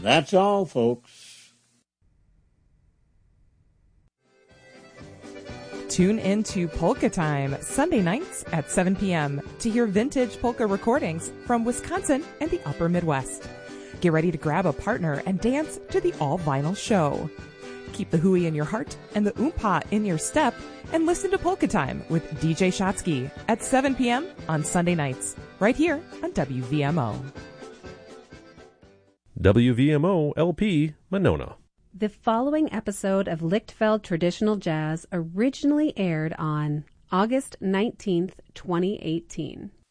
That's all, folks. Tune in to Polka Time Sunday nights at 7 p.m. to hear vintage polka recordings from Wisconsin and the Upper Midwest. Get ready to grab a partner and dance to the all-vinyl show. Keep the hooey in your heart and the oompa in your step and listen to Polka Time with DJ Shotsky at 7 p.m. on Sunday nights, right here on WVMO. WVMO LP Monona. The following episode of Lichtfeld Traditional Jazz originally aired on August 19th, 2018.